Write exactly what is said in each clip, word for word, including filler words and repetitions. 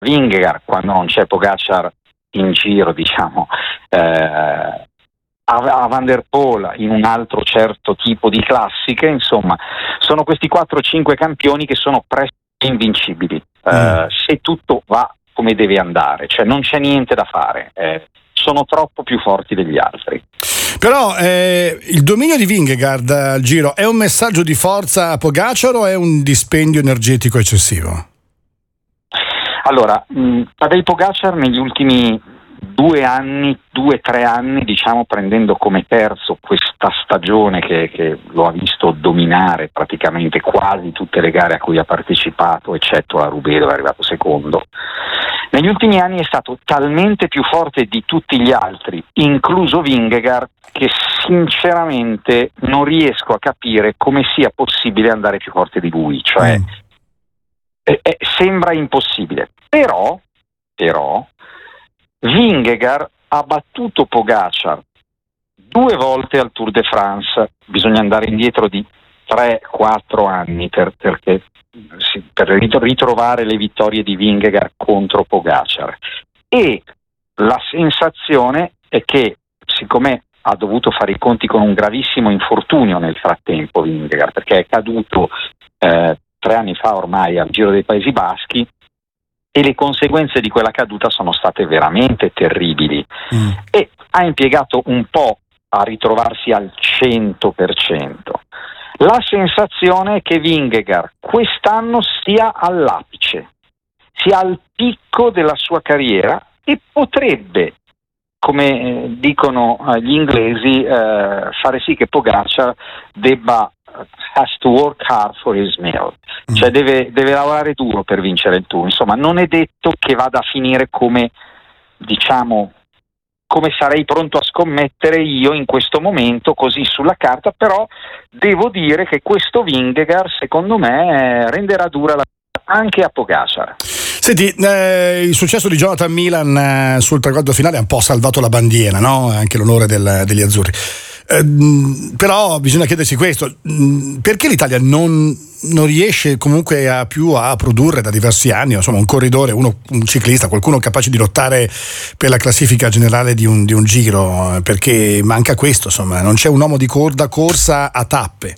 Vingegaard, quando non c'è Pogacar in giro, diciamo, eh, a Van der Poel in un altro certo tipo di classiche, insomma, sono questi quattro cinque campioni che sono presto invincibili, mm. eh, se tutto va come deve andare, cioè non c'è niente da fare, eh, sono troppo più forti degli altri. Però eh, il dominio di Vingegaard al Giro è un messaggio di forza a Pogacar o è un dispendio energetico eccessivo? Allora, mh, Tadej Pogacar negli ultimi due anni, due tre anni, diciamo, prendendo come terzo questa stagione che, che lo ha visto dominare praticamente quasi tutte le gare a cui ha partecipato, eccetto la Roubaix dove è arrivato secondo, negli ultimi anni è stato talmente più forte di tutti gli altri, incluso Vingegaard, che sinceramente non riesco a capire come sia possibile andare più forte di lui, cioè mm. eh, eh, sembra impossibile, però però Vingegaard ha battuto Pogacar due volte al Tour de France, bisogna andare indietro di tre quattro anni per, perché, sì, per ritrovare le vittorie di Vingegaard contro Pogacar, e la sensazione è che, siccome ha dovuto fare i conti con un gravissimo infortunio nel frattempo Vingegaard, perché è caduto eh, tre anni fa ormai al Giro dei Paesi Baschi, e le conseguenze di quella caduta sono state veramente terribili, mm. e ha impiegato un po' a ritrovarsi al cento per cento. La sensazione è che Vingegaard quest'anno sia all'apice, sia al picco della sua carriera e potrebbe, come eh, dicono eh, gli inglesi, eh, fare sì che Pogacar debba has to work hard for his meal, mm. cioè deve, deve lavorare duro per vincere il Tour. Insomma, non è detto che vada a finire come, diciamo, come sarei pronto a scommettere io in questo momento, così sulla carta, però devo dire che questo Vingegaard, secondo me, renderà dura la anche a Pogacar. Senti, eh, il successo di Jonathan Milan eh, sul traguardo finale ha un po' salvato la bandiera, no? Anche l'onore del, degli azzurri. Eh, però bisogna chiedersi questo: perché l'Italia non, non riesce comunque a più a produrre da diversi anni, insomma, un corridore, uno, un ciclista, qualcuno capace di lottare per la classifica generale di un, di un giro? Perché manca questo, insomma, non c'è un uomo di cor- da corsa a tappe.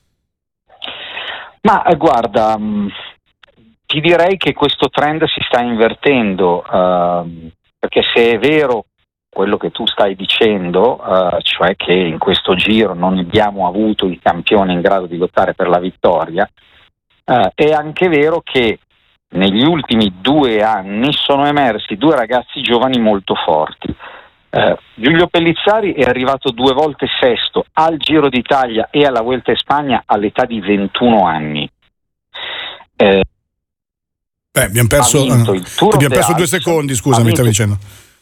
Ma eh, guarda, mh, ti direi che questo trend si sta invertendo, uh, perché se è vero quello che tu stai dicendo, uh, cioè che in questo giro non abbiamo avuto il campione in grado di lottare per la vittoria, uh, è anche vero che negli ultimi due anni sono emersi due ragazzi giovani molto forti. Uh, Giulio Pellizzari è arrivato due volte sesto al Giro d'Italia e alla Vuelta in Spagna all'età di ventuno anni. Uh, Beh, abbiamo perso, abbiamo perso due secondi, scusa, mi stavi dicendo.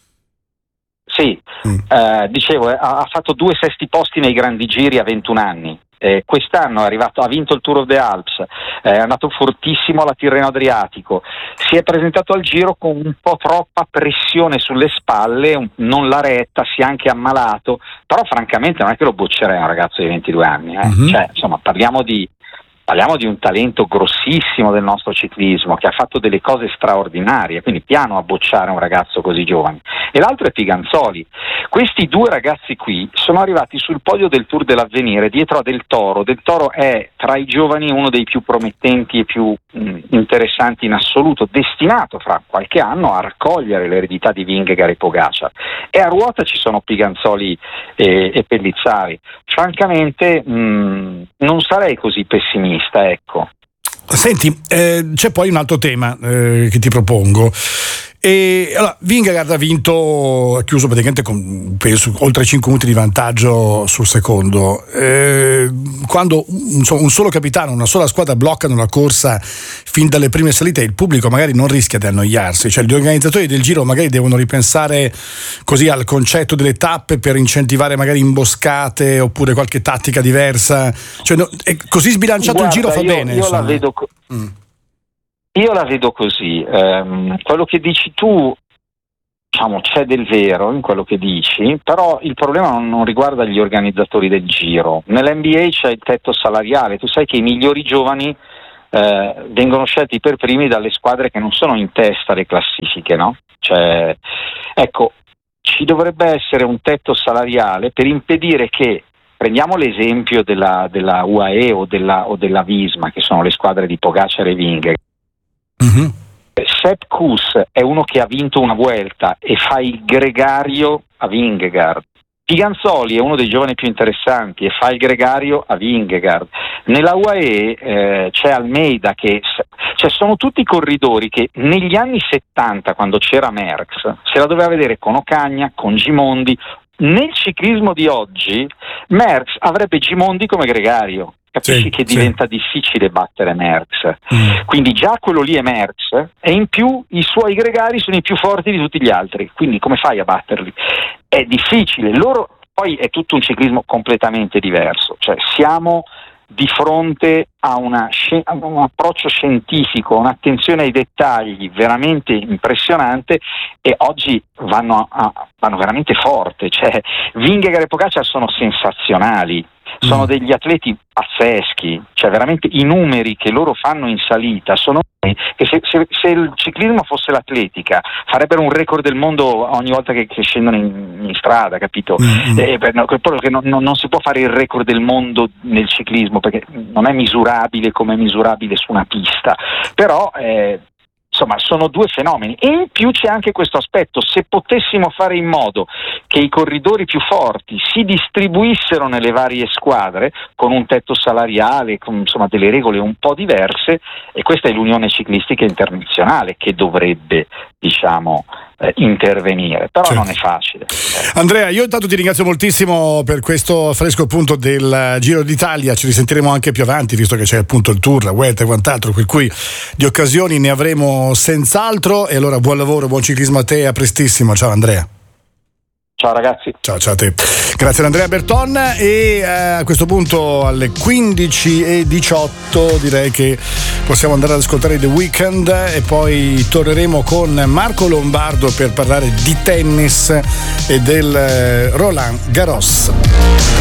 Sì, mm. eh, dicevo, eh, ha fatto due sesti posti nei grandi giri a ventuno anni. Eh, quest'anno è arrivato, ha vinto il Tour of the Alps, eh, è andato fortissimo alla Tirreno Adriatico, si è presentato al Giro con un po' troppa pressione sulle spalle, un, non l'ha retta, si è anche ammalato, però francamente non è che lo boccerei un ragazzo di ventidue anni, eh. mm-hmm. cioè, insomma, parliamo di Parliamo di un talento grossissimo del nostro ciclismo, che ha fatto delle cose straordinarie, quindi piano a bocciare un ragazzo così giovane. E l'altro è Piganzoli. Questi due ragazzi qui sono arrivati sul podio del Tour dell'Avvenire dietro a Del Toro. Del Toro è tra i giovani uno dei più promettenti e più mh, interessanti in assoluto, destinato fra qualche anno a raccogliere l'eredità di Vingegaard e Pogacar. E a ruota ci sono Piganzoli e, e Pellizzari. Francamente mh, non sarei così pessimista. Ecco. Senti, eh, c'è poi un altro tema eh, che ti propongo. E allora, Vingegaard ha vinto, ha chiuso praticamente con penso, oltre cinque minuti di vantaggio sul secondo. Eh, quando un, un solo capitano, una sola squadra bloccano la corsa fin dalle prime salite, il pubblico magari non rischia di annoiarsi, cioè gli organizzatori del Giro magari devono ripensare così al concetto delle tappe per incentivare magari imboscate oppure qualche tattica diversa, cioè, no, è così sbilanciato. Guarda, il Giro fa io, bene. Io insomma. la vedo co- mm. Io la vedo così, um, quello che dici tu, diciamo, c'è del vero in quello che dici, però il problema non, non riguarda gli organizzatori del Giro. Nell'N B A c'è il tetto salariale, tu sai che i migliori giovani eh, vengono scelti per primi dalle squadre che non sono in testa alle classifiche, no? Cioè, ecco, ci dovrebbe essere un tetto salariale per impedire che, prendiamo l'esempio della, della U A E o della, o della Visma, che sono le squadre di Pogacar e Vingegaard. Mm-hmm. Sepp Kuss è uno che ha vinto una Vuelta e fa il gregario a Vingegaard. Piganzoli è uno dei giovani più interessanti e fa il gregario a Vingegaard. Nella U A E eh, c'è Almeida, che cioè sono tutti corridori che negli anni settanta, quando c'era Merckx, se la doveva vedere con Ocaña, con Gimondi. Nel ciclismo di oggi Merckx avrebbe Gimondi come gregario. Capisci sì, che diventa sì. difficile battere Merckx. Mm. Quindi già quello lì è Merckx, e in più i suoi gregari sono i più forti di tutti gli altri. Quindi come fai a batterli? È difficile. Loro poi è tutto un ciclismo completamente diverso. Cioè siamo di fronte a, una, a un approccio scientifico, un'attenzione ai dettagli veramente impressionante, e oggi vanno, a, vanno veramente forte. Cioè Vingegaard e Pogacar sono sensazionali. Sono degli atleti pazzeschi, cioè veramente i numeri che loro fanno in salita sono che se, se, se il ciclismo fosse l'atletica farebbero un record del mondo ogni volta che, che scendono in, in strada, capito? Mm-hmm. Eh, per, no, che non, non, non si può fare il record del mondo nel ciclismo perché non è misurabile come è misurabile su una pista, però eh, insomma sono due fenomeni. E in più c'è anche questo aspetto: se potessimo fare in modo che i corridori più forti si distribuissero nelle varie squadre con un tetto salariale, con insomma delle regole un po' diverse, e questa è l'Unione Ciclistica Internazionale che dovrebbe diciamo eh, intervenire, però certo. non è facile. Andrea, io intanto ti ringrazio moltissimo per questo fresco appunto del Giro d'Italia. Ci risentiremo anche più avanti, visto che c'è appunto il Tour, la Vuelta e quant'altro, per cui di occasioni ne avremo senz'altro. E allora buon lavoro, buon ciclismo a te e a prestissimo. Ciao Andrea. Ciao ragazzi. Ciao, ciao a te. Grazie ad Andrea Berton. E eh, a questo punto alle quindici e diciotto direi che possiamo andare ad ascoltare The Weeknd, e poi torneremo con Marco Lombardo per parlare di tennis e del eh, Roland Garros.